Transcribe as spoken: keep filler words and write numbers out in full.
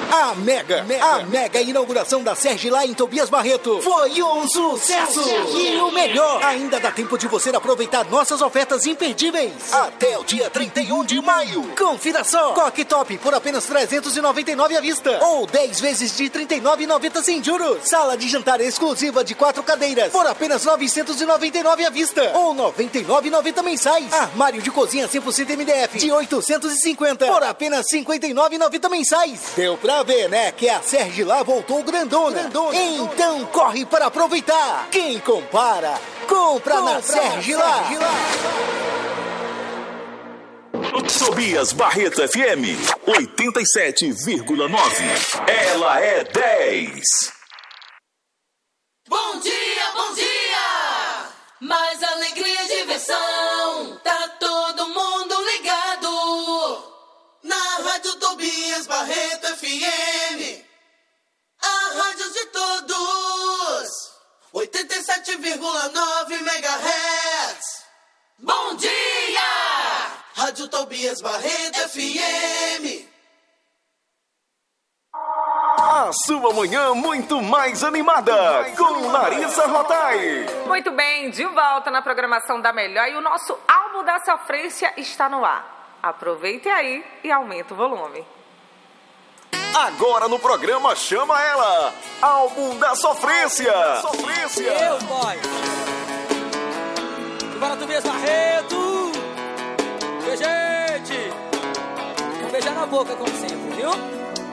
A mega, mega, a mega inauguração da Sergilá em Tobias Barreto foi um sucesso! E o melhor, ainda dá tempo de você aproveitar nossas ofertas imperdíveis até o dia trinta e um de maio. Confira só, Coque Top por apenas trezentos e noventa e nove reais à vista ou dez vezes de trinta e nove reais e noventa centavos sem juros. Sala de jantar exclusiva de quatro cadeiras por apenas novecentos e noventa e nove reais à vista ou noventa e nove reais e noventa centavos mensais. Armário de cozinha cem por cento M D F de oitocentos e cinquenta por apenas cinquenta e nove reais e noventa centavos mensais. Deu pra ver, né, que a Sergilá voltou grandona. grandona. Então corre para aproveitar. Quem compara, compra, compra na Sergilá. Tobias Barreto F M oitenta e sete vírgula nove. Ela é dez. Bom dia, bom dia! Mais alegria e diversão. Tá todo mundo ligado na Rádio Tobias Barreto F M. A rádio de todos. oitenta e sete vírgula nove megahertz. Bom dia! Rádio Tobias Barreto F M. A sua manhã muito mais animada com Larissa Rotai. Muito bem, de volta na programação da melhor e o nosso álbum da sofrência está no ar. Aproveite aí e aumente o volume. Agora no programa Chama Ela, álbum da sofrência. Sofrência. Eu, boy. Bora, Tobias Barreto. E, gente, um beijar na boca como sempre, viu?